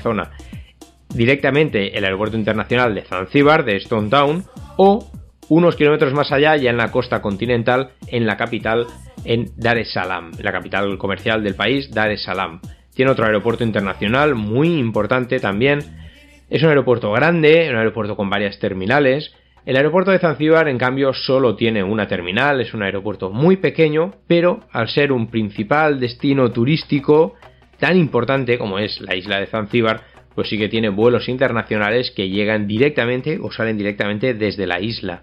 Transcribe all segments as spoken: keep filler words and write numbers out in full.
zona. Directamente el aeropuerto internacional de Zanzíbar, de Stone Town, o unos kilómetros más allá, ya en la costa continental, en la capital, en Dar es Salaam, la capital comercial del país, Dar es Salaam. Tiene otro aeropuerto internacional muy importante también. Es un aeropuerto grande, un aeropuerto con varias terminales. El aeropuerto de Zanzíbar, en cambio, solo tiene una terminal, es un aeropuerto muy pequeño, pero al ser un principal destino turístico tan importante como es la isla de Zanzíbar, pues sí que tiene vuelos internacionales que llegan directamente o salen directamente desde la isla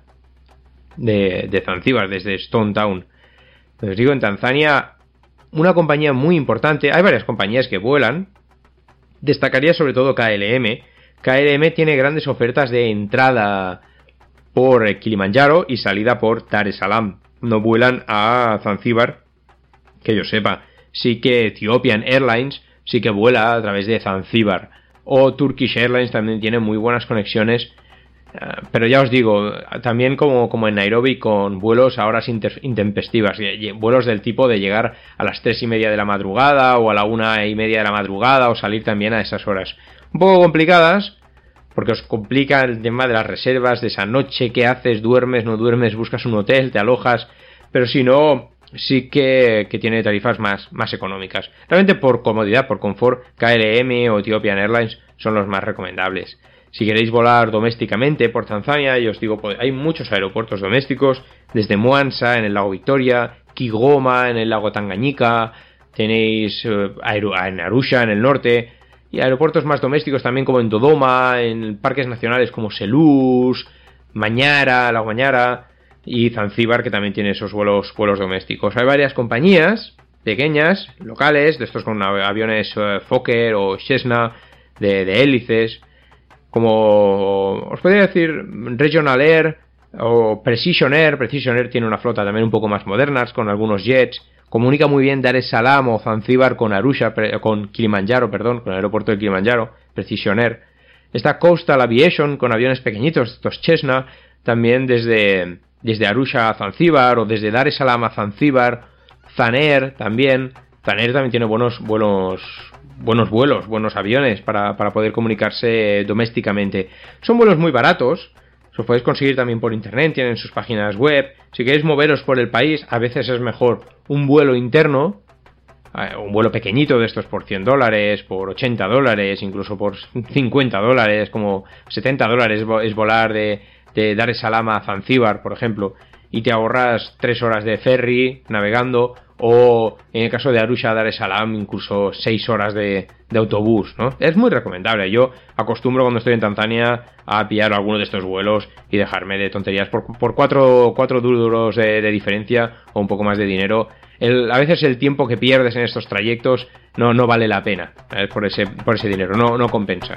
de, de Zanzíbar, desde Stone Town. Os digo, en Tanzania, una compañía muy importante, hay varias compañías que vuelan, destacaría sobre todo K L M. K L M tiene grandes ofertas de entrada por Kilimanjaro y salida por Dar es Salaam. No vuelan a Zanzíbar, que yo sepa. Sí que Ethiopian Airlines sí que vuela a través de Zanzíbar. O Turkish Airlines también tiene muy buenas conexiones. Uh, pero ya os digo, también como, como en Nairobi, con vuelos a horas inter, intempestivas. Vuelos del tipo de llegar a las tres y media de la madrugada o a la una y media de la madrugada o salir también a esas horas. Un poco complicadas, porque os complica el tema de las reservas de esa noche. ¿Qué haces? ¿Duermes? ¿No duermes? ¿Buscas un hotel? ¿Te alojas? Pero si no, sí que, que tiene tarifas más, más económicas. Realmente por comodidad, por confort, K L M o Ethiopian Airlines son los más recomendables. Si queréis volar domésticamente por Tanzania, yo os digo, pues, hay muchos aeropuertos domésticos, desde Mwanza en el lago Victoria, Kigoma en el lago Tanganyika, tenéis eh, en Arusha en el norte, y aeropuertos más domésticos también como en Dodoma, en parques nacionales como Selous, Manyara, lago Manyara, y Zanzíbar, que también tiene esos vuelos, vuelos domésticos. Hay varias compañías pequeñas, locales, de estos con aviones uh, Fokker o Cessna, de, de hélices, como os podría decir Regional Air o Precision Air. Precision Air tiene una flota también un poco más modernas, con algunos jets. Comunica muy bien Dar es Salaam o Zanzíbar con Arusha, con Kilimanjaro, perdón, con el aeropuerto de Kilimanjaro, Precision Air. Está Coastal Aviation con aviones pequeñitos, estos Cessna, también desde, desde Arusha a Zanzíbar o desde Dar es Salaam a Zanzíbar. Zanair también. Zanair también tiene buenos vuelos, buenos vuelos, buenos aviones para, para poder comunicarse domésticamente. Son vuelos muy baratos. Los podéis conseguir también por internet, tienen sus páginas web. Si queréis moveros por el país, a veces es mejor un vuelo interno, un vuelo pequeñito de estos por cien dólares, por ochenta dólares, incluso por cincuenta dólares, como setenta dólares es volar de, de Dar es Salaam a Zanzíbar, por ejemplo, y te ahorras tres horas de ferry navegando, o en el caso de Arusha a Dar es Salaam, incluso seis horas de, de autobús, ¿no? Es muy recomendable. Yo acostumbro cuando estoy en Tanzania a pillar alguno de estos vuelos y dejarme de tonterías por, por cuatro, cuatro duros de, de diferencia o un poco más de dinero. El, a veces el tiempo que pierdes en estos trayectos no, no vale la pena, ¿sabes? por ese, por ese dinero, no, no compensa.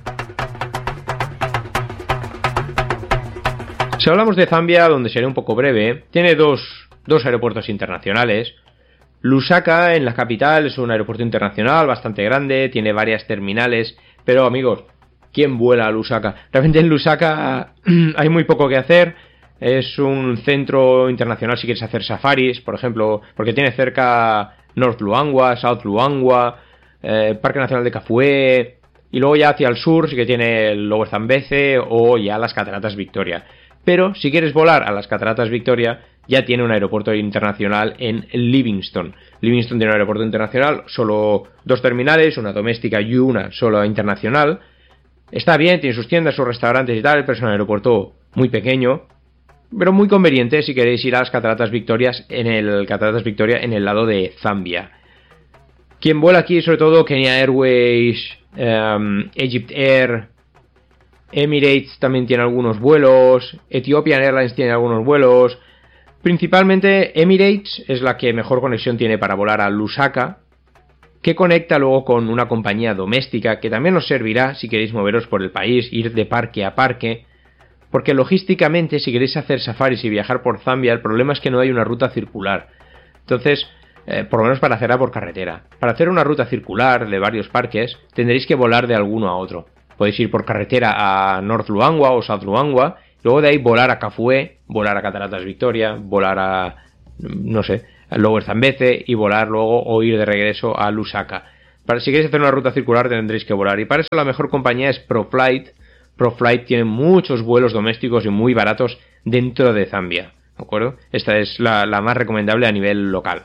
Si hablamos de Zambia, donde seré un poco breve, tiene dos, dos aeropuertos internacionales. Lusaka, en la capital, es un aeropuerto internacional bastante grande, tiene varias terminales, pero amigos, ¿quién vuela a Lusaka? Realmente en Lusaka hay muy poco que hacer. Es un centro internacional si quieres hacer safaris, por ejemplo, porque tiene cerca North Luangwa, South Luangwa, eh, Parque Nacional de Kafue, y luego ya hacia el sur sí que tiene el Lower Zambeze o ya las Cataratas Victoria. Pero si quieres volar a las Cataratas Victoria, ya tiene un aeropuerto internacional en Livingstone. Livingstone tiene un aeropuerto internacional, solo dos terminales, una doméstica y una solo internacional. Está bien, tiene sus tiendas, sus restaurantes y tal, pero es un aeropuerto muy pequeño, pero muy conveniente si queréis ir a las Cataratas Victorias en el Cataratas Victoria en el lado de Zambia. Quien vuela aquí, sobre todo Kenya Airways, um, Egypt Air, Emirates también tiene algunos vuelos, Ethiopian Airlines tiene algunos vuelos. Principalmente Emirates es la que mejor conexión tiene para volar a Lusaka, que conecta luego con una compañía doméstica que también os servirá si queréis moveros por el país, ir de parque a parque, porque logísticamente si queréis hacer safaris y viajar por Zambia, el problema es que no hay una ruta circular. Entonces, eh, por lo menos para hacerla por carretera. Para hacer una ruta circular de varios parques, tendréis que volar de alguno a otro. Podéis ir por carretera a North Luangwa o South Luangwa, luego de ahí volar a Kafue, volar a Cataratas Victoria, volar a, no sé, a Lower Zambeze y volar luego o ir de regreso a Lusaka. Para, si queréis hacer una ruta circular tendréis que volar. Y para eso la mejor compañía es ProFlight. ProFlight tiene muchos vuelos domésticos y muy baratos dentro de Zambia, ¿de acuerdo? Esta es la, la más recomendable a nivel local.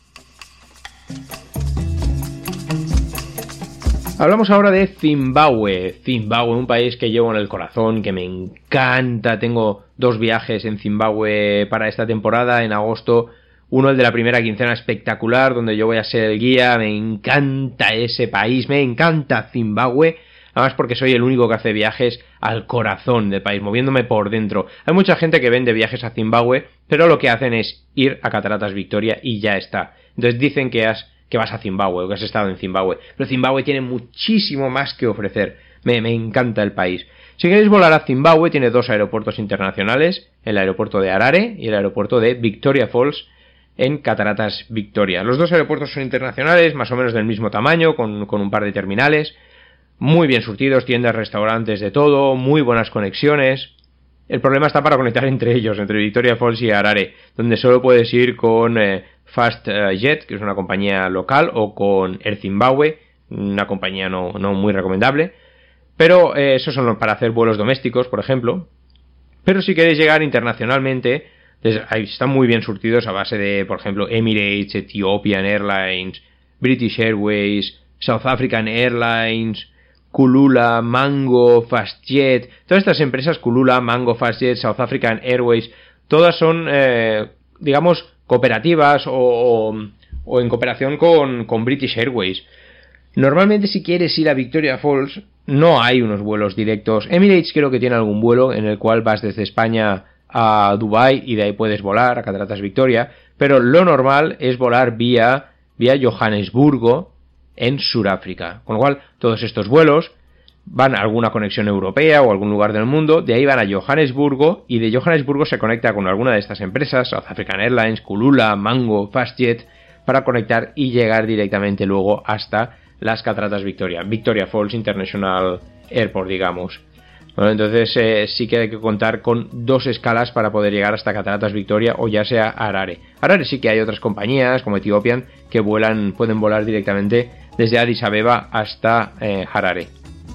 Hablamos ahora de Zimbabue. Zimbabue, un país que llevo en el corazón, que me encanta. Tengo dos viajes en Zimbabue para esta temporada, en agosto. Uno, el de la primera quincena, espectacular, donde yo voy a ser el guía. Me encanta ese país, me encanta Zimbabue. Además porque soy el único que hace viajes al corazón del país, moviéndome por dentro. Hay mucha gente que vende viajes a Zimbabue, pero lo que hacen es ir a Cataratas Victoria y ya está. Entonces dicen que, has, que vas a Zimbabue o que has estado en Zimbabue. Pero Zimbabue tiene muchísimo más que ofrecer. Me, me encanta el país. Si queréis volar a Zimbabue, tiene dos aeropuertos internacionales, el aeropuerto de Harare y el aeropuerto de Victoria Falls, en Cataratas Victoria. Los dos aeropuertos son internacionales, más o menos del mismo tamaño, con, con un par de terminales. Muy bien surtidos, tiendas, restaurantes, de todo, muy buenas conexiones. El problema está para conectar entre ellos, entre Victoria Falls y Harare, donde solo puedes ir con eh, FastJet, que es una compañía local, o con Air Zimbabwe, una compañía no, no muy recomendable. Pero eh, esos son para hacer vuelos domésticos, por ejemplo. Pero si queréis llegar internacionalmente, están muy bien surtidos a base de, por ejemplo, Emirates, Ethiopian Airlines, British Airways, South African Airlines, Kulula, Mango, FastJet. Todas estas empresas, Kulula, Mango, FastJet, South African Airways, todas son, eh, digamos, cooperativas o, o, o en cooperación con, con British Airways. Normalmente, si quieres ir a Victoria Falls, no hay unos vuelos directos. Emirates creo que tiene algún vuelo en el cual vas desde España a Dubái y de ahí puedes volar a Cataratas Victoria, pero lo normal es volar vía, vía Johannesburgo en Sudáfrica, con lo cual todos estos vuelos van a alguna conexión europea o algún lugar del mundo, de ahí van a Johannesburgo y de Johannesburgo se conecta con alguna de estas empresas, South African Airlines, Kulula, Mango, FastJet, para conectar y llegar directamente luego hasta las Cataratas Victoria, Victoria Falls International Airport, digamos. Bueno, entonces eh, sí que hay que contar con dos escalas para poder llegar hasta Cataratas Victoria o ya sea Harare. Harare sí que hay otras compañías como Ethiopian que vuelan, pueden volar directamente desde Addis Abeba hasta eh, Harare.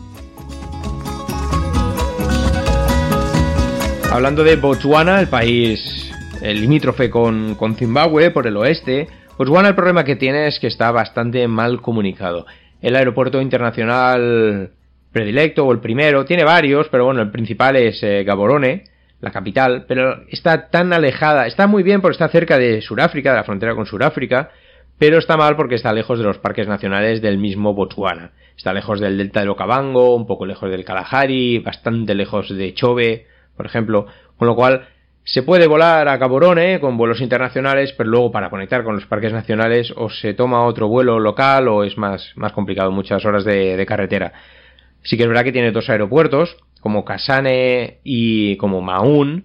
Hablando de Botswana, el país el limítrofe con, con Zimbabue por el oeste, Botswana el problema que tiene es que está bastante mal comunicado. El aeropuerto internacional predilecto o el primero, tiene varios, pero bueno, el principal es eh, Gaborone, la capital, pero está tan alejada, está muy bien porque está cerca de Sudáfrica, de la frontera con Sudáfrica, pero está mal porque está lejos de los parques nacionales del mismo Botswana. Está lejos del delta del Okavango, un poco lejos del Kalahari, bastante lejos de Chobe, por ejemplo, con lo cual se puede volar a Gaborone con vuelos internacionales, pero luego para conectar con los parques nacionales o se toma otro vuelo local o es más, más complicado, muchas horas de, de carretera. Sí que es verdad que tiene dos aeropuertos, como Kasane y como Maun,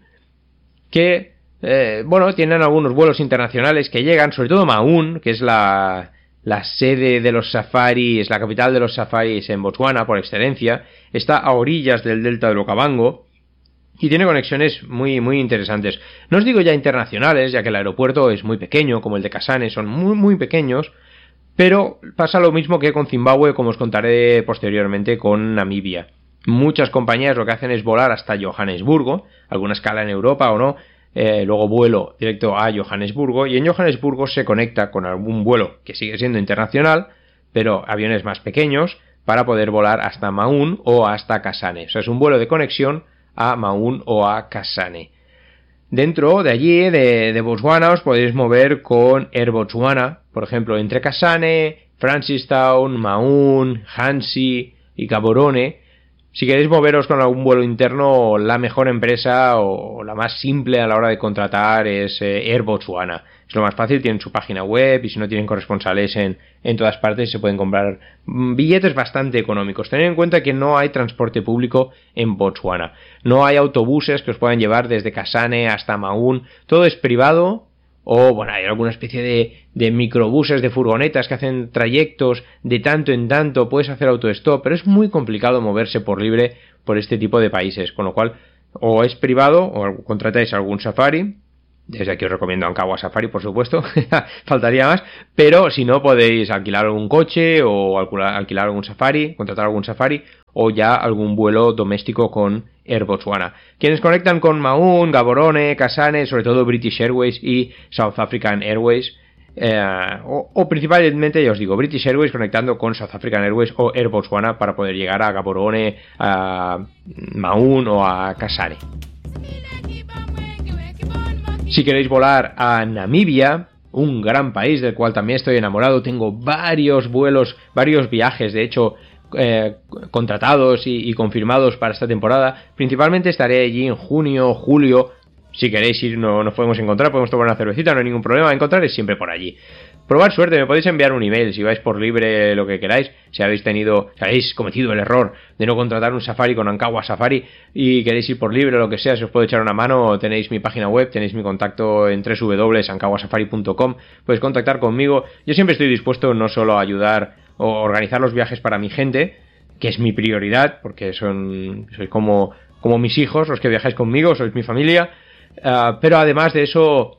que, eh, bueno, tienen algunos vuelos internacionales que llegan, sobre todo Maun, que es la, la sede de los safaris, la capital de los safaris en Botswana, por excelencia, está a orillas del delta del Okavango, y tiene conexiones muy, muy interesantes. No os digo ya internacionales, ya que el aeropuerto es muy pequeño, como el de Kasane, son muy, muy pequeños, pero pasa lo mismo que con Zimbabue, como os contaré posteriormente con Namibia. Muchas compañías lo que hacen es volar hasta Johannesburgo, alguna escala en Europa o no, eh, luego vuelo directo a Johannesburgo, y en Johannesburgo se conecta con algún vuelo que sigue siendo internacional, pero aviones más pequeños, para poder volar hasta Maun o hasta Kasane. O sea, es un vuelo de conexión a Maun o a Kasane. Dentro de allí, de, de Botswana, os podéis mover con Air Botswana, por ejemplo, entre Kasane, Francistown, Maun, Hansi y Gaborone. Si queréis moveros con algún vuelo interno, la mejor empresa o la más simple a la hora de contratar es eh, Air Botswana. Es lo más fácil, tienen su página web y si no tienen corresponsales en, en todas partes se pueden comprar billetes bastante económicos. Tened en cuenta que no hay transporte público en Botswana. No hay autobuses que os puedan llevar desde Kasane hasta Maun. Todo es privado. O, bueno, hay alguna especie de, de microbuses, de furgonetas que hacen trayectos de tanto en tanto, puedes hacer autostop, pero es muy complicado moverse por libre por este tipo de países, con lo cual o es privado o contratáis algún safari Desde aquí os recomiendo Ankawa Safari, por supuesto, faltaría más, pero si no podéis alquilar algún coche o alquilar algún safari, contratar algún safari o ya algún vuelo doméstico con Air Botswana. Quienes conectan con Maun, Gaborone, Kasane, sobre todo British Airways y South African Airways, eh, o, o principalmente, ya os digo, British Airways conectando con South African Airways o Air Botswana para poder llegar a Gaborone, a Maun o a Kasane. Si queréis volar a Namibia, un gran país del cual también estoy enamorado, tengo varios vuelos, varios viajes, de hecho, eh, contratados y, y confirmados para esta temporada. Principalmente estaré allí en junio, julio. Si queréis ir, no nos podemos encontrar, podemos tomar una cervecita, no hay ningún problema. Encontrar es siempre por allí. Probar suerte, me podéis enviar un email si vais por libre, lo que queráis. Si habéis tenido, si habéis cometido el error de no contratar un safari con Ankawa Safari y queréis ir por libre o lo que sea, si os puedo echar una mano, tenéis mi página web, tenéis mi contacto en doble u doble u doble u punto ankawa safari punto com. Podéis contactar conmigo. Yo siempre estoy dispuesto no solo a ayudar o organizar los viajes para mi gente, que es mi prioridad, porque son sois como, como mis hijos, los que viajáis conmigo, sois mi familia, uh, pero además de eso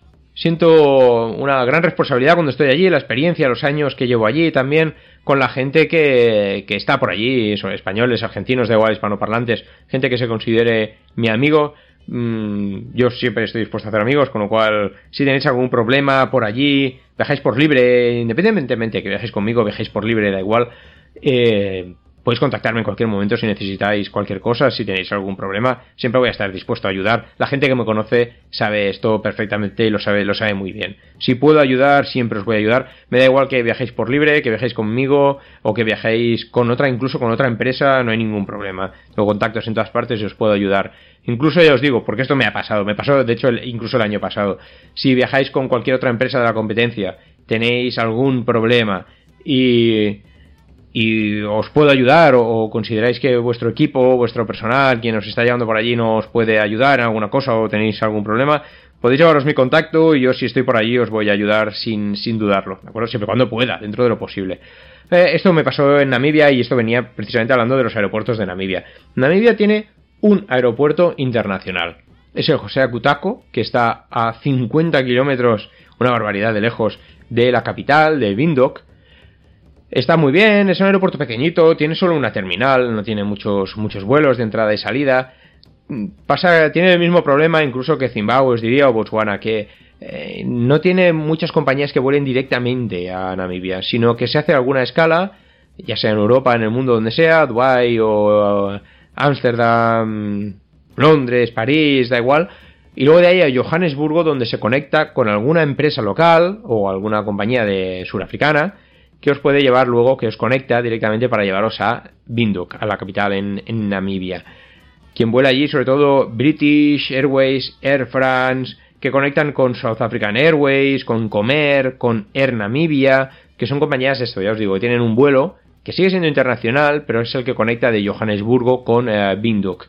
siento una gran responsabilidad cuando estoy allí, la experiencia, los años que llevo allí, también con la gente que, que está por allí, son españoles, argentinos, de igual, hispanoparlantes, gente que se considere mi amigo. Mm, yo siempre estoy dispuesto a hacer amigos, con lo cual, si tenéis algún problema por allí, viajáis por libre, independientemente de que viajéis conmigo, viajáis por libre, da igual, eh... podéis contactarme en cualquier momento si necesitáis cualquier cosa, si tenéis algún problema, siempre voy a estar dispuesto a ayudar. La gente que me conoce sabe esto perfectamente y lo sabe, lo sabe muy bien. Si puedo ayudar, siempre os voy a ayudar. Me da igual que viajéis por libre, que viajéis conmigo o que viajéis con otra, incluso con otra empresa, no hay ningún problema. Tengo contactos en todas partes y os puedo ayudar. Incluso ya os digo, porque esto me ha pasado, me pasó de hecho el, incluso el año pasado. Si viajáis con cualquier otra empresa de la competencia, tenéis algún problema y... y os puedo ayudar o, o consideráis que vuestro equipo, vuestro personal, quien os está llevando por allí no os puede ayudar en alguna cosa o tenéis algún problema, podéis llevaros mi contacto y yo si estoy por allí os voy a ayudar sin, sin dudarlo, ¿de acuerdo? Siempre cuando pueda, dentro de lo posible. Eh, esto me pasó en Namibia y esto venía precisamente hablando de los aeropuertos de Namibia. Namibia tiene un aeropuerto internacional. Es el José Kutako, que está a cincuenta kilómetros, una barbaridad de lejos, de la capital, de Windhoek. Está muy bien, es un aeropuerto pequeñito, tiene solo una terminal, no tiene muchos muchos vuelos de entrada y salida. Pasa, tiene el mismo problema incluso que Zimbabue, os diría, o Botswana, que eh, no tiene muchas compañías que vuelen directamente a Namibia, sino que se hace alguna escala, ya sea en Europa, en el mundo donde sea, Dubái o Ámsterdam, Londres, París, da igual. Y luego de ahí a Johannesburgo, donde se conecta con alguna empresa local o alguna compañía de surafricana, que os puede llevar luego, que os conecta directamente para llevaros a Windhoek, a la capital en, en Namibia. Quien vuela allí, sobre todo British Airways, Air France, que conectan con South African Airways, con Comair, con Air Namibia, que son compañías, esto ya os digo, que tienen un vuelo que sigue siendo internacional, pero es el que conecta de Johannesburgo con eh, Windhoek.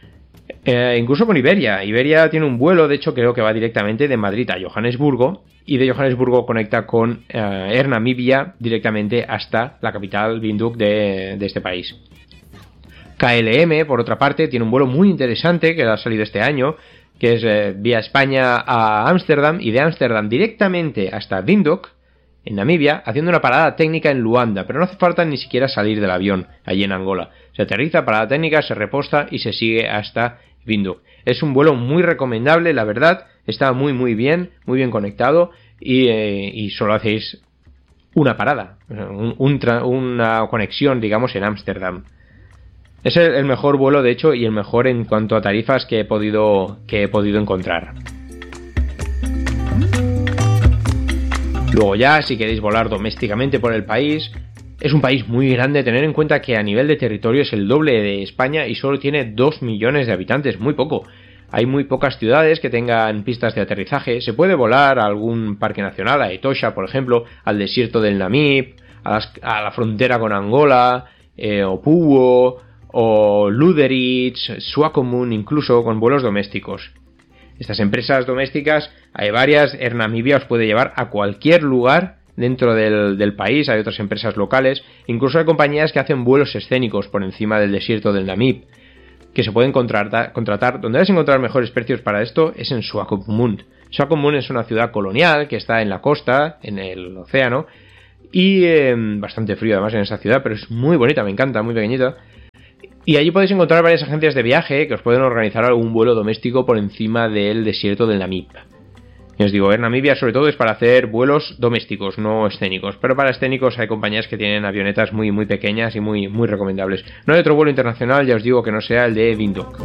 Eh, incluso con Iberia. Iberia tiene un vuelo, de hecho creo que va directamente de Madrid a Johannesburgo y de Johannesburgo conecta con eh, Air Namibia directamente hasta la capital Windhoek de, de este país. K L M, por otra parte, tiene un vuelo muy interesante que ha salido este año, que es eh, vía España a Ámsterdam y de Ámsterdam directamente hasta Windhoek, en Namibia, haciendo una parada técnica en Luanda, pero no hace falta ni siquiera salir del avión allí en Angola. Se aterriza, parada técnica, se reposta y se sigue hasta Windhoek. Es un vuelo muy recomendable, la verdad, está muy muy bien, muy bien conectado y, eh, y solo hacéis una parada, un, un tra- una conexión, digamos, en Ámsterdam. Es el, el mejor vuelo, de hecho, y el mejor en cuanto a tarifas que he podido, que he podido encontrar. Luego ya, si queréis volar domésticamente por el país, es un país muy grande, tener en cuenta que a nivel de territorio es el doble de España y solo tiene dos millones de habitantes, muy poco. Hay muy pocas ciudades que tengan pistas de aterrizaje, se puede volar a algún parque nacional, a Etosha, por ejemplo, al desierto del Namib, a, las, a la frontera con Angola, eh, Opuwo, o Luderitz, Swakopmund, incluso con vuelos domésticos. Estas empresas domésticas, hay varias, Air Namibia os puede llevar a cualquier lugar dentro del, del país, hay otras empresas locales, incluso hay compañías que hacen vuelos escénicos por encima del desierto del Namib, que se pueden contratar, contratar. Donde vais a encontrar mejores precios para esto es en Swakopmund, Swakopmund es una ciudad colonial que está en la costa, en el océano, y eh, bastante frío además en esa ciudad, pero es muy bonita, me encanta, muy pequeñita. Y allí podéis encontrar varias agencias de viaje que os pueden organizar algún vuelo doméstico por encima del desierto del Namib. Y os digo, en Namibia sobre todo es para hacer vuelos domésticos, no escénicos. Pero para escénicos hay compañías que tienen avionetas muy muy pequeñas y muy, muy recomendables. No hay otro vuelo internacional, ya os digo, que no sea el de Windhoek.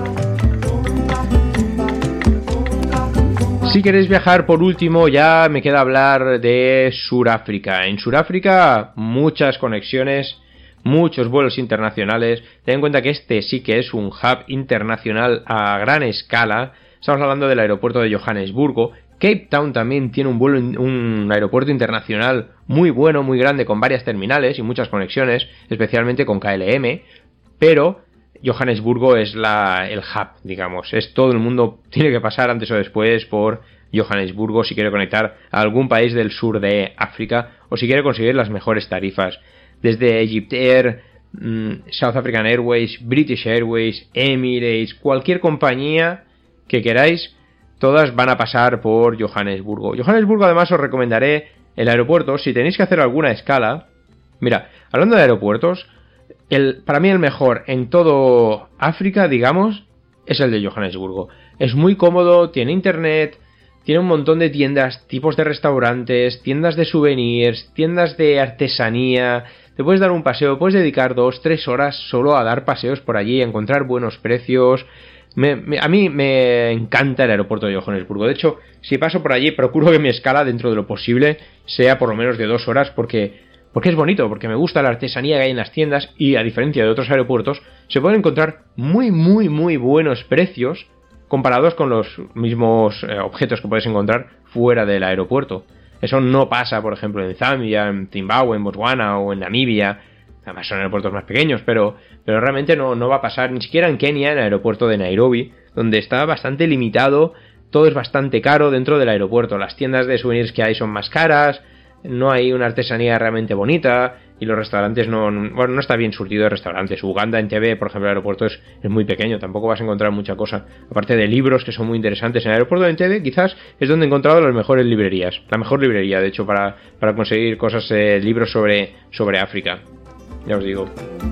Si queréis viajar, por último, ya me queda hablar de Sudáfrica. En Sudáfrica, muchas conexiones, muchos vuelos internacionales. Ten en cuenta que este sí que es un hub internacional a gran escala. Estamos hablando del aeropuerto de Johannesburgo. Cape Town también tiene un vuelo, un aeropuerto internacional muy bueno, muy grande, con varias terminales y muchas conexiones, especialmente con K L M. Pero Johannesburgo es la, el hub, digamos. Es todo el mundo tiene que pasar antes o después por Johannesburgo si quiere conectar a algún país del sur de África o si quiere conseguir las mejores tarifas. Desde Egyptair, South African Airways, British Airways, Emirates, cualquier compañía que queráis, todas van a pasar por Johannesburgo. Johannesburgo, además, os recomendaré el aeropuerto. Si tenéis que hacer alguna escala, mira, hablando de aeropuertos, el, para mí el mejor en todo África, digamos, es el de Johannesburgo. Es muy cómodo, tiene internet, tiene un montón de tiendas, tipos de restaurantes, tiendas de souvenirs, tiendas de artesanía. Te puedes dar un paseo, puedes dedicar dos, tres horas solo a dar paseos por allí, a encontrar buenos precios. Me, me, a mí me encanta el aeropuerto de Johannesburgo. De hecho, si paso por allí, procuro que mi escala, dentro de lo posible, sea por lo menos de dos horas, porque, porque es bonito, porque me gusta la artesanía que hay en las tiendas y, a diferencia de otros aeropuertos, se pueden encontrar muy, muy, muy buenos precios comparados con los mismos eh, objetos que puedes encontrar fuera del aeropuerto. Eso no pasa, por ejemplo, en Zambia, en Zimbabue, en Botswana o en Namibia. Además son aeropuertos más pequeños, pero, pero realmente no, no va a pasar ni siquiera en Kenia, en el aeropuerto de Nairobi, donde está bastante limitado, todo es bastante caro dentro del aeropuerto. Las tiendas de souvenirs que hay son más caras, no hay una artesanía realmente bonita y los restaurantes no, no, bueno, no está bien surtido de restaurantes. Uganda, Entebbe, por ejemplo, el aeropuerto es, es muy pequeño, tampoco vas a encontrar mucha cosa. Aparte de libros que son muy interesantes, en el aeropuerto de Entebbe quizás es donde he encontrado las mejores librerías. La mejor librería, de hecho, para, para conseguir cosas, eh, libros sobre, sobre África. Ya os digo.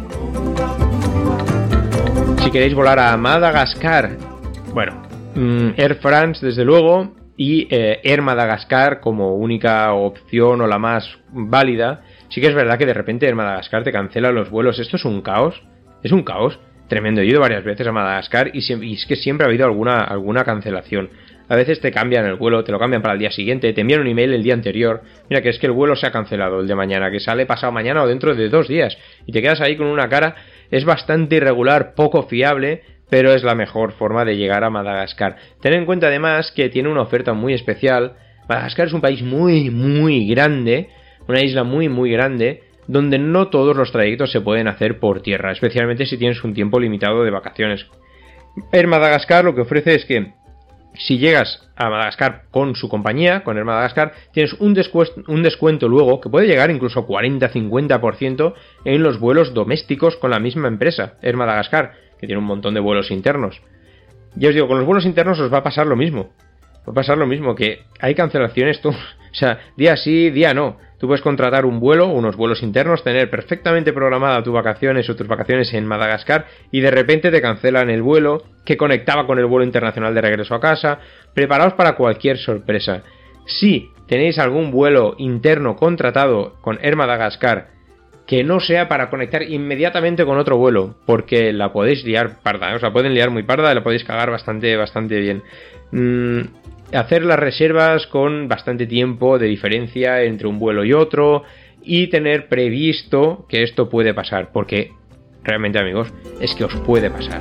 Si queréis volar a Madagascar, bueno, Air France desde luego, y eh, Air Madagascar como única opción o la más válida. Sí que es verdad que de repente Air Madagascar te cancela los vuelos. Esto es un caos, es un caos tremendo. He ido varias veces a Madagascar y, y es que siempre ha habido alguna, alguna cancelación. A veces te cambian el vuelo, te lo cambian para el día siguiente, te envían un email el día anterior. Mira, que es que el vuelo se ha cancelado, el de mañana, que sale pasado mañana o dentro de dos días. Y te quedas ahí con una cara. Es bastante irregular, poco fiable, pero es la mejor forma de llegar a Madagascar. Ten en cuenta además que tiene una oferta muy especial. Madagascar es un país muy, muy grande, una isla muy, muy grande, donde no todos los trayectos se pueden hacer por tierra, especialmente si tienes un tiempo limitado de vacaciones. Air Madagascar lo que ofrece es que si llegas a Madagascar con su compañía, con Air Madagascar, tienes un descuento, un descuento luego que puede llegar incluso a cuarenta a cincuenta por ciento en los vuelos domésticos con la misma empresa, Air Madagascar, que tiene un montón de vuelos internos. Ya os digo, con los vuelos internos os va a pasar lo mismo. Va a pasar lo mismo, que hay cancelaciones, tú, o sea, día sí, día no. Tú puedes contratar un vuelo, unos vuelos internos, tener perfectamente programada tus vacaciones o tus vacaciones en Madagascar y de repente te cancelan el vuelo que conectaba con el vuelo internacional de regreso a casa. Preparaos para cualquier sorpresa. Si tenéis algún vuelo interno contratado con Air Madagascar que no sea para conectar inmediatamente con otro vuelo, porque la podéis liar parda, ¿eh? O sea, pueden liar muy parda y la podéis cagar bastante, bastante bien. Mm, hacer las reservas con bastante tiempo de diferencia entre un vuelo y otro y tener previsto que esto puede pasar, porque realmente, amigos, es que os puede pasar.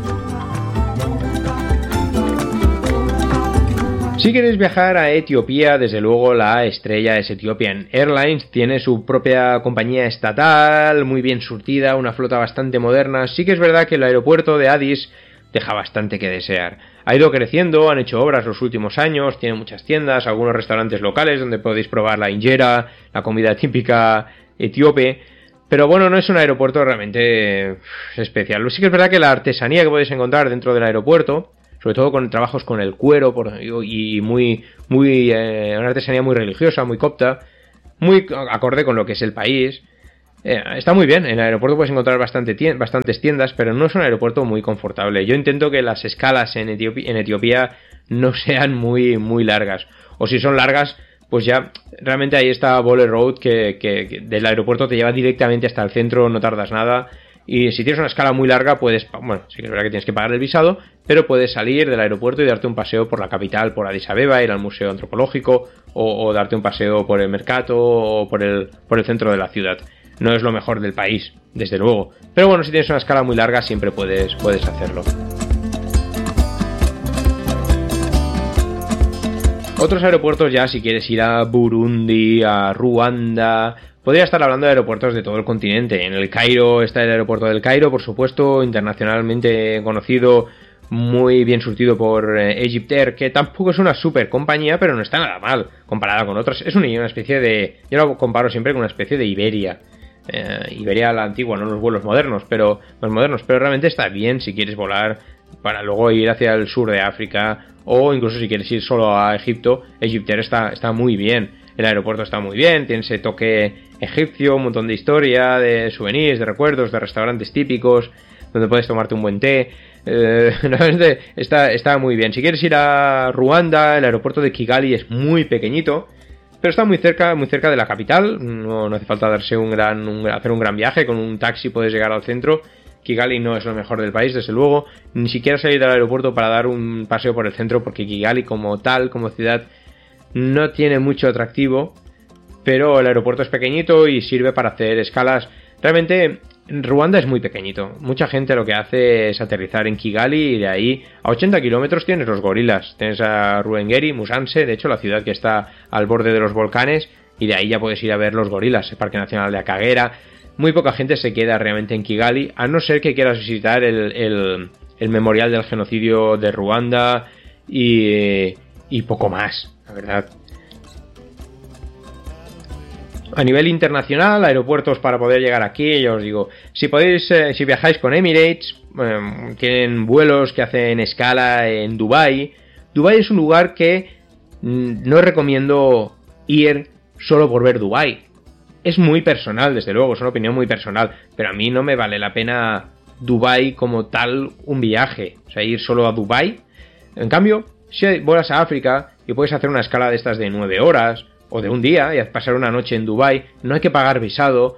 Si queréis viajar a Etiopía, desde luego la estrella es Ethiopian Airlines. Tiene su propia compañía estatal, muy bien surtida, una flota bastante moderna. Sí que es verdad que el aeropuerto de Addis deja bastante que desear. Ha ido creciendo, han hecho obras los últimos años, tiene muchas tiendas, algunos restaurantes locales donde podéis probar la injera, la comida típica etíope. Pero bueno, no es un aeropuerto realmente especial. Sí que es verdad que la artesanía que podéis encontrar dentro del aeropuerto, sobre todo con trabajos con el cuero por, y muy, muy eh, una artesanía muy religiosa, muy copta, muy acorde con lo que es el país. Eh, está muy bien, en el aeropuerto puedes encontrar bastante tien- bastantes tiendas, pero no es un aeropuerto muy confortable. Yo intento que las escalas en Etiopía, en Etiopía no sean muy, muy largas, o si son largas, pues ya realmente ahí está Bole Road, que, que, que del aeropuerto te lleva directamente hasta el centro, no tardas nada. Y si tienes una escala muy larga, puedes, bueno, sí que es verdad que tienes que pagar el visado, pero puedes salir del aeropuerto y darte un paseo por la capital, por Addis Abeba, ir al museo antropológico, o, o darte un paseo por el mercado o por el, por el centro de la ciudad. No es lo mejor del país, desde luego, pero bueno, si tienes una escala muy larga siempre puedes, puedes hacerlo. Otros aeropuertos ya, si quieres ir a Burundi, a Ruanda, podría estar hablando de aeropuertos de todo el continente. En el Cairo está el aeropuerto del Cairo, por supuesto, internacionalmente conocido, muy bien surtido por eh, Egyptair, que tampoco es una super compañía, pero no está nada mal comparada con otras. Es una, una especie de... Yo lo comparo siempre con una especie de Iberia. Eh, Iberia la antigua, no los vuelos modernos, pero los modernos, pero realmente está bien si quieres volar para luego ir hacia el sur de África, o incluso si quieres ir solo a Egipto. Egyptair está, está muy bien, el aeropuerto está muy bien, tiene ese toque egipcio, un montón de historia, de souvenirs, de recuerdos, de restaurantes típicos, donde puedes tomarte un buen té. Eh, realmente está, está muy bien. Si quieres ir a Ruanda, el aeropuerto de Kigali es muy pequeñito, pero está muy cerca, muy cerca de la capital. No, no hace falta darse un gran, un, hacer un gran viaje. Con un taxi puedes llegar al centro. Kigali no es lo mejor del país, desde luego. Ni siquiera salir del aeropuerto para dar un paseo por el centro, porque Kigali como tal, como ciudad, no tiene mucho atractivo. Pero el aeropuerto es pequeñito y sirve para hacer escalas. Realmente Ruanda es muy pequeñito. Mucha gente lo que hace es aterrizar en Kigali y de ahí a ochenta kilómetros tienes los gorilas. Tienes a Ruhengeri, Musanze, de hecho la ciudad que está al borde de los volcanes, y de ahí ya puedes ir a ver los gorilas. El Parque Nacional de Akagera. Muy poca gente se queda realmente en Kigali, a no ser que quieras visitar el, el, el memorial del genocidio de Ruanda y, y poco más, la verdad. A nivel internacional, aeropuertos para poder llegar aquí, ya os digo, si podéis, eh, si viajáis con Emirates, eh, tienen vuelos que hacen escala en Dubái. Dubái es un lugar que mm, no recomiendo ir solo por ver Dubái. Es muy personal, desde luego, es una opinión muy personal, pero a mí no me vale la pena Dubái como tal un viaje, o sea, ir solo a Dubái. En cambio, si vuelas a África y puedes hacer una escala de estas de nueve horas, o de un día, y pasar una noche en Dubái, no hay que pagar visado.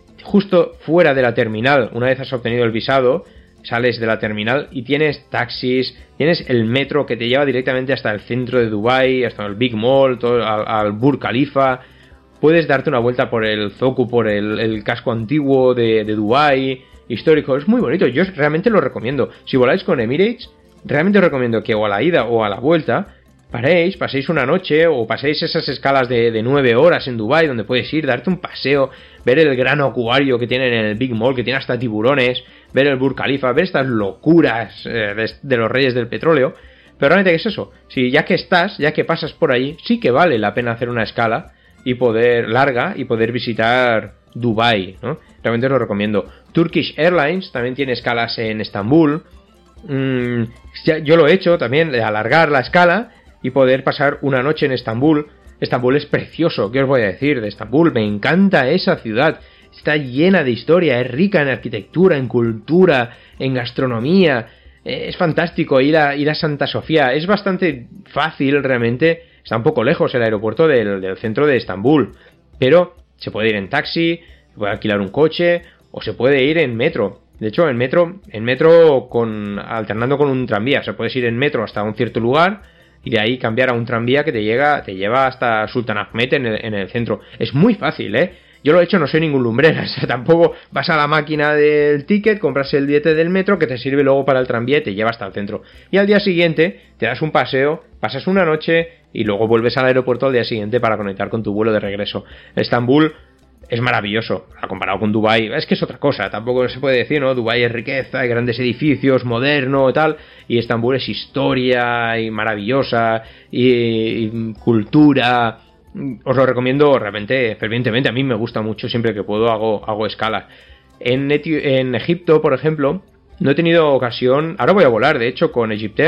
Justo fuera de la terminal, una vez has obtenido el visado, sales de la terminal y tienes taxis, tienes el metro que te lleva directamente hasta el centro de Dubái, hasta el Big Mall, todo, al, al Burj Khalifa. Puedes darte una vuelta por el Zoku, por el, el casco antiguo de, de Dubái, histórico, es muy bonito, yo realmente lo recomiendo. Si voláis con Emirates, realmente os recomiendo que o a la ida o a la vuelta paréis, paséis una noche o paséis esas escalas de, de nueve horas en Dubái, donde puedes ir, darte un paseo, ver el gran acuario que tienen en el Big Mall, que tiene hasta tiburones, ver el Burj Khalifa, ver estas locuras eh, de, de los reyes del petróleo. Pero realmente, ¿qué es eso? Si ya que estás, ya que pasas por allí, sí que vale la pena hacer una escala y poder larga y poder visitar Dubái, ¿no? Realmente os lo recomiendo. Turkish Airlines también tiene escalas en Estambul. Mm, yo lo he hecho también, de alargar la escala y poder pasar una noche en Estambul. Estambul es precioso, ¿qué os voy a decir de Estambul? Me encanta esa ciudad, está llena de historia, es rica en arquitectura, en cultura, en gastronomía, es fantástico ir a, ir a Santa Sofía, es bastante fácil realmente, está un poco lejos el aeropuerto del, del centro de Estambul, pero se puede ir en taxi, se puede alquilar un coche o se puede ir en metro. De hecho, en metro, en metro con, alternando con un tranvía, o sea, puedes ir en metro hasta un cierto lugar y de ahí cambiar a un tranvía que te llega, te lleva hasta Sultanahmet en el, en el centro. Es muy fácil, ¿eh? Yo lo he hecho, no soy ningún lumbrera, o sea, tampoco vas a la máquina del ticket, compras el billete del metro que te sirve luego para el tranvía y te lleva hasta el centro. Y al día siguiente te das un paseo, pasas una noche y luego vuelves al aeropuerto al día siguiente para conectar con tu vuelo de regreso. Estambul es maravilloso, comparado con Dubái, es que es otra cosa, tampoco se puede decir, ¿no? Dubái es riqueza, hay grandes edificios, moderno, tal, y Estambul es historia, y maravillosa, y, y cultura. Os lo recomiendo realmente, fervientemente, a mí me gusta mucho, siempre que puedo hago, hago escala. En, Eti- en Egipto, por ejemplo, no he tenido ocasión, ahora voy a volar, de hecho, con Egyptair,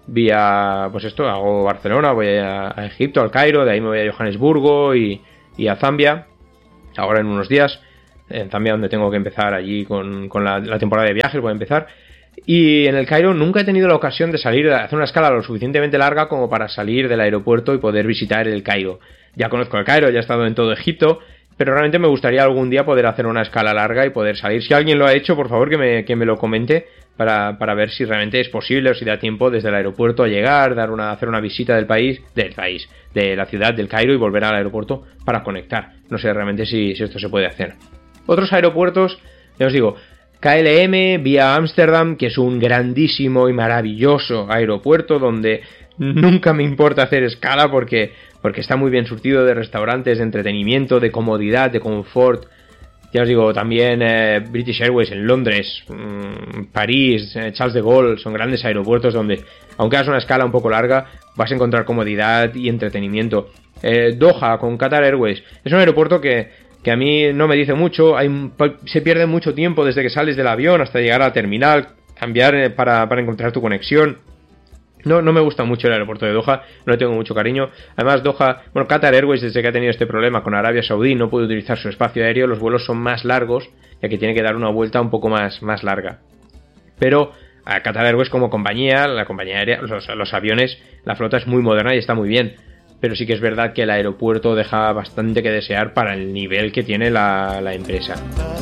vía, pues esto, hago Barcelona, voy a, a Egipto, al Cairo, de ahí me voy a Johannesburgo y, y a Zambia, ahora en unos días, en Zambia donde tengo que empezar allí con, con la, la temporada de viajes, voy a empezar. Y en el Cairo nunca he tenido la ocasión de salir, de hacer una escala lo suficientemente larga como para salir del aeropuerto y poder visitar el Cairo. Ya conozco el Cairo, ya he estado en todo Egipto, pero realmente me gustaría algún día poder hacer una escala larga y poder salir. Si alguien lo ha hecho, por favor que me, que me lo comente para, para ver si realmente es posible o si da tiempo desde el aeropuerto a llegar, dar una, hacer una visita del país, del país, de la ciudad del Cairo y volver al aeropuerto para conectar. No sé realmente si, si esto se puede hacer. Otros aeropuertos, ya os digo, K L M vía Ámsterdam, que es un grandísimo y maravilloso aeropuerto donde nunca me importa hacer escala porque, porque está muy bien surtido de restaurantes, de entretenimiento, de comodidad, de confort. Ya os digo, también eh, British Airways en Londres, mmm, París, eh, Charles de Gaulle, son grandes aeropuertos donde, aunque hagas una escala un poco larga, vas a encontrar comodidad y entretenimiento. Eh, Doha con Qatar Airways es un aeropuerto que que a mí no me dice mucho, hay, se pierde mucho tiempo desde que sales del avión hasta llegar al terminal, cambiar para, para encontrar tu conexión. No, no me gusta mucho el aeropuerto de Doha, no le tengo mucho cariño. Además Doha, bueno, Qatar Airways desde que ha tenido este problema con Arabia Saudí no puede utilizar su espacio aéreo, los vuelos son más largos, ya que tiene que dar una vuelta un poco más, más larga. Pero a Qatar Airways como compañía, la compañía aérea, los, los aviones, la flota es muy moderna y está muy bien. Pero sí que es verdad que el aeropuerto deja bastante que desear para el nivel que tiene la, la empresa.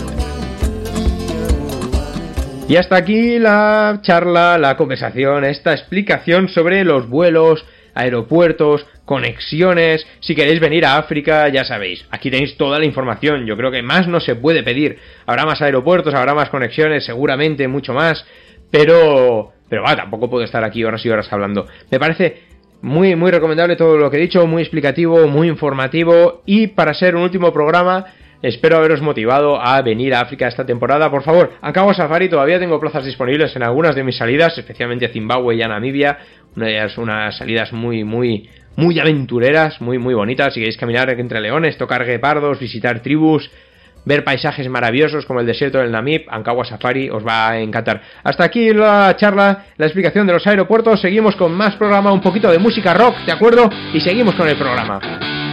Y hasta aquí la charla, la conversación, esta explicación sobre los vuelos, aeropuertos, conexiones. Si queréis venir a África, ya sabéis, aquí tenéis toda la información. Yo creo que más no se puede pedir. Habrá más aeropuertos, habrá más conexiones, seguramente mucho más. Pero, pero va, tampoco puedo estar aquí horas y horas hablando. Me parece muy, muy recomendable todo lo que he dicho, muy explicativo, muy informativo. Y para ser un último programa, espero haberos motivado a venir a África esta temporada. Por favor, Ankawa Safari, todavía tengo plazas disponibles en algunas de mis salidas, especialmente a Zimbabue y a Namibia. Unas, unas salidas muy, muy, muy aventureras, muy, muy bonitas. Si queréis caminar entre leones, tocar guepardos, visitar tribus, ver paisajes maravillosos como el desierto del Namib, Ankawa Safari os va a encantar. Hasta aquí la charla, la explicación de los aeropuertos. Seguimos con más programa, un poquito de música rock, ¿de acuerdo? Y seguimos con el programa.